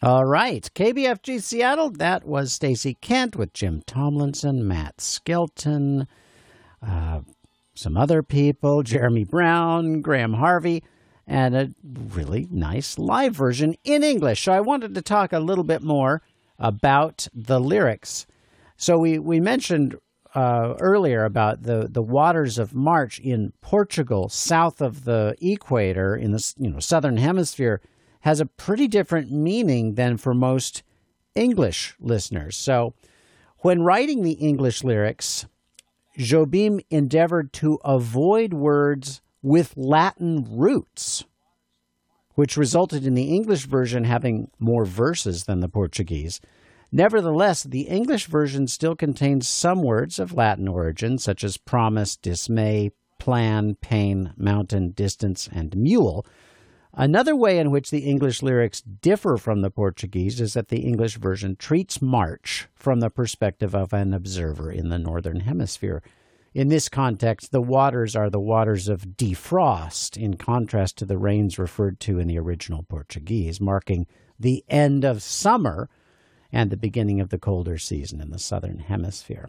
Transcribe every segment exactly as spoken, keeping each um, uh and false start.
All right. K B F G Seattle, that was Stacey Kent with Jim Tomlinson, Matt Skelton, uh, some other people, Jeremy Brown, Graham Harvey, and a really nice live version in English. So I wanted to talk a little bit more about the lyrics. So we, we mentioned uh, earlier about the, the waters of March in Portugal, south of the equator, in the you know southern hemisphere, has a pretty different meaning than for most English listeners. So when writing the English lyrics, Jobim endeavored to avoid words with Latin roots, which resulted in the English version having more verses than the Portuguese. Nevertheless, the English version still contains some words of Latin origin, such as promise, dismay, plan, pain, mountain, distance, and mule. Another way in which the English lyrics differ from the Portuguese is that the English version treats March from the perspective of an observer in the Northern Hemisphere. In this context, the waters are the waters of defrost, in contrast to the rains referred to in the original Portuguese, marking the end of summer and the beginning of the colder season in the Southern Hemisphere.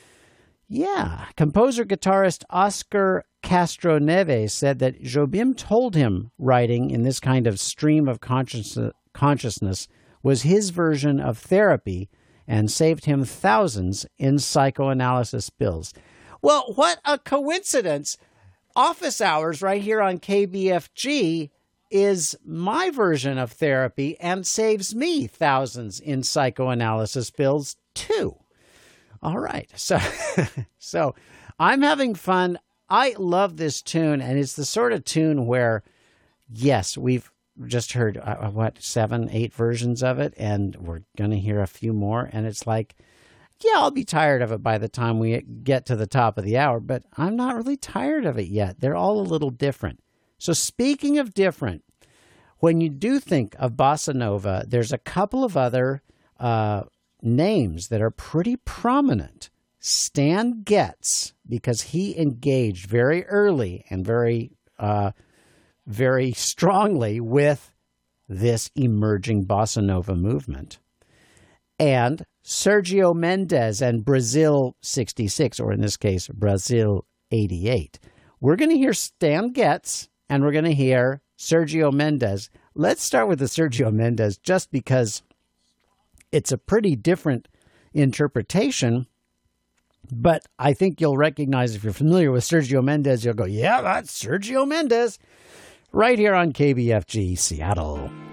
Yeah, composer-guitarist Oscar Castro Neves said that Jobim told him writing in this kind of stream of conscious- consciousness was his version of therapy and saved him thousands in psychoanalysis bills. Well, what a coincidence. Office Hours right here on K B F G is my version of therapy and saves me thousands in psychoanalysis bills, too. All right. So, so I'm having fun. I love this tune, and it's the sort of tune where, yes, we've just heard, uh, what, seven, eight versions of it, and we're going to hear a few more, and it's like, yeah, I'll be tired of it by the time we get to the top of the hour, but I'm not really tired of it yet. They're all a little different. So speaking of different, when you do think of bossa nova, there's a couple of other uh, names that are pretty prominent. Stan Getz, because he engaged very early and very, uh, very strongly with this emerging bossa nova movement. And Sergio Mendes and Brazil sixty-six, or in this case, Brazil eighty-eight. We're going to hear Stan Getz, and we're going to hear Sergio Mendes. Let's start with the Sergio Mendes, just because it's a pretty different interpretation, but I think you'll recognize, if you're familiar with Sergio Mendes, you'll go, yeah, that's Sergio Mendes, right here on K B F G Seattle.